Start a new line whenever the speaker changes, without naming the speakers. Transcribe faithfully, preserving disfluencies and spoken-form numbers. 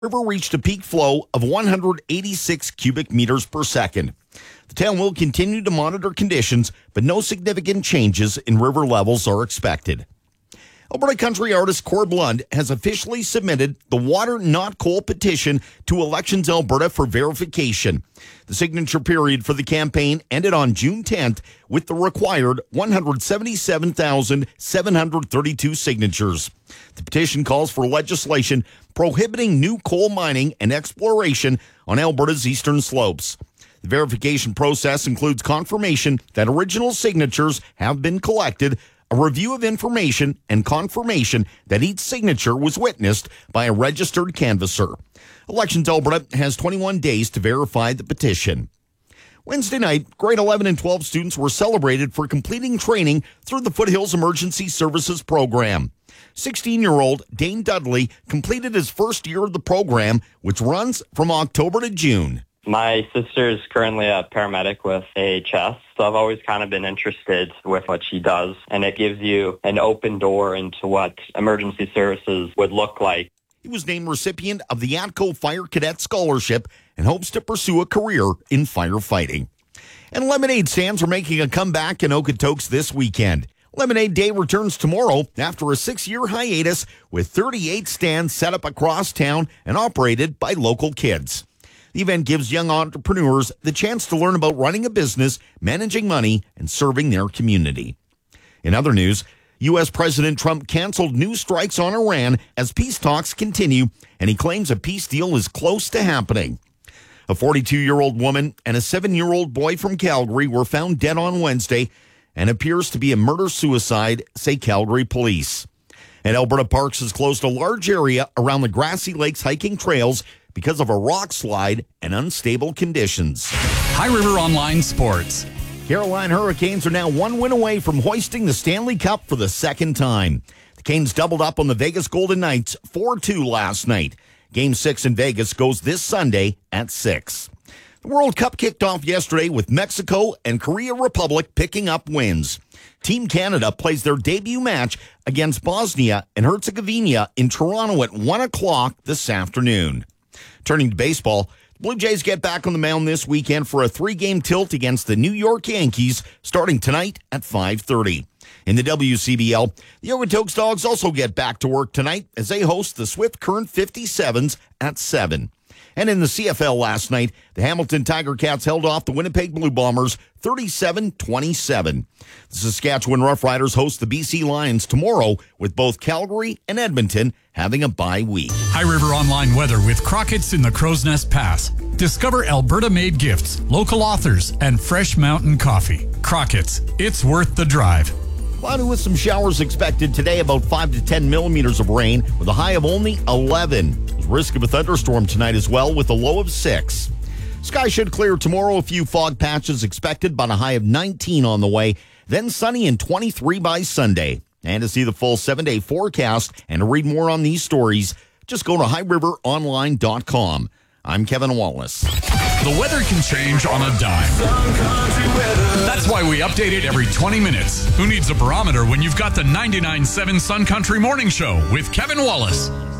River reached a peak flow of one hundred eighty-six cubic meters per second. The town will continue to monitor conditions, but no significant changes in river levels are expected. Alberta country artist Corb Lund has officially submitted the Water Not Coal petition to Elections Alberta for verification. The signature period for the campaign ended on June tenth with the required one hundred seventy-seven thousand seven hundred thirty-two signatures. The petition calls for legislation prohibiting new coal mining and exploration on Alberta's eastern slopes. The verification process includes confirmation that original signatures have been collected, a review of information, and confirmation that each signature was witnessed by a registered canvasser. Elections Alberta has twenty-one days to verify the petition. Wednesday night, grade eleven and twelve students were celebrated for completing training through the Foothills Emergency Services Program. sixteen-year-old Dane Dudley completed his first year of the program, which runs from October to June.
My sister is currently a paramedic with A H S, so I've always kind of been interested with what she does, and it gives you an open door into what emergency services would look like.
He was named recipient of the ATCO Fire Cadet Scholarship and hopes to pursue a career in firefighting. And lemonade stands are making a comeback in Okotoks this weekend. Lemonade Day returns tomorrow after a six-year hiatus with thirty-eight stands set up across town and operated by local kids. The event gives young entrepreneurs the chance to learn about running a business, managing money, and serving their community. In other news, U S President Trump canceled new strikes on Iran as peace talks continue, and he claims a peace deal is close to happening. A forty-two-year-old woman and a seven-year-old boy from Calgary were found dead on Wednesday and appears to be a murder-suicide, say Calgary police. And Alberta Parks has closed a large area around the Grassy Lakes hiking trails because of a rock slide and unstable conditions.
High River Online Sports.
Carolina Hurricanes are now one win away from hoisting the Stanley Cup for the second time. The Canes doubled up on the Vegas Golden Knights four two last night. Game six in Vegas goes this Sunday at six. The World Cup kicked off yesterday with Mexico and Korea Republic picking up wins. Team Canada plays their debut match against Bosnia and Herzegovina in Toronto at one o'clock this afternoon. Turning to baseball, the Blue Jays get back on the mound this weekend for a three-game tilt against the New York Yankees starting tonight at five thirty. In the W C B L, the Okotoks Dogs also get back to work tonight as they host the Swift Current fifty-sevens at seven. And in the C F L last night, the Hamilton Tiger Cats held off the Winnipeg Blue Bombers thirty-seven twenty-seven. The Saskatchewan Roughriders host the B C Lions tomorrow, with both Calgary and Edmonton having a bye week.
High River Online weather with Crockett's in the Crow's Nest Pass. Discover Alberta-made gifts, local authors, and fresh mountain coffee. Crockett's, it's worth the drive.
Cloudy with some showers expected today, about five to ten millimeters of rain, with a high of only eleven. There's risk of a thunderstorm tonight as well, with a low of six. Sky should clear tomorrow, a few fog patches expected, but a high of nineteen on the way. Then sunny and twenty-three by Sunday. And to see the full seven-day forecast and to read more on these stories, just go to high river online dot com. I'm Kevin Wallace.
The weather can change on a dime. That's why we update it every twenty minutes. Who needs a barometer when you've got the ninety-nine point seven Sun Country Morning Show with Kevin Wallace?